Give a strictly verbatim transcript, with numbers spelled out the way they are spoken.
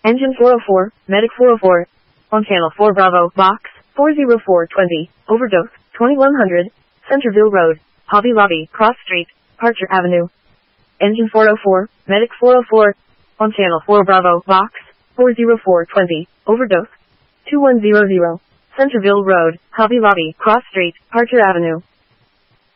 Engine four oh four, Medic four oh four. On channel four Bravo, box, four oh four twenty, overdose, twenty-one hundred, Centerville Road, Hobby Lobby, Cross Street, Archer Avenue. Engine four oh four, Medic four oh four. On channel four Bravo, box, four oh four twenty, overdose, two one zero zero, Centerville Road, Hobby Lobby, Cross Street, Archer Avenue.